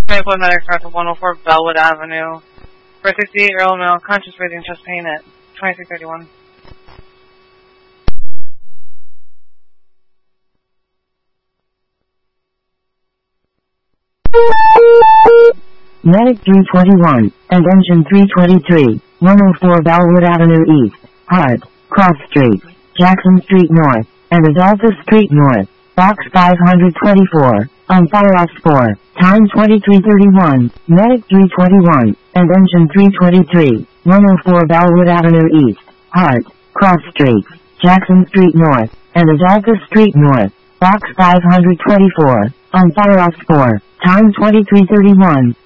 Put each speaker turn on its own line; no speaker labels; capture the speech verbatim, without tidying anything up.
twenty-four medics are at one oh four Bellwood Avenue. For sixty-eight Earl Mill, conscious breathing, chest pain at twenty-three thirty-one.
Medic three twenty-one, and engine three twenty-three, one oh four Bellwood Avenue East, Hart, Cross Street, Jackson Street North, and Adolphus Street North, Box five twenty-four, on fire off four, time twenty-three thirty-one, Medic three twenty-one, and engine three twenty-three, one oh four Bellwood Avenue East, Hart, Cross Street, Jackson Street North, and Adolphus Street North, Box five twenty-four, on fire off four, time twenty-three thirty-one.